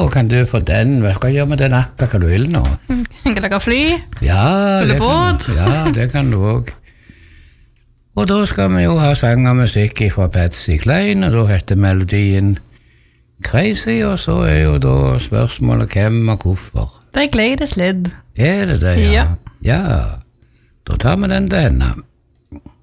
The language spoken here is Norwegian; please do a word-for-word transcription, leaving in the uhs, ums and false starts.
kan du få den? Hva skal jeg gjøre med den akka? Hva du vil nå? Kan lage fly? Ja, Eller det båt? kan, ja, det kan du også. Og da skal vi jo ha sang og musikk fra Patsy Cline, og da heter melodien Crazy, og så er jo da spørsmålet hvem og hvorfor. Det er Gladys Lidd. Er det det, ja? Ja. Ja, da tar vi den til henne.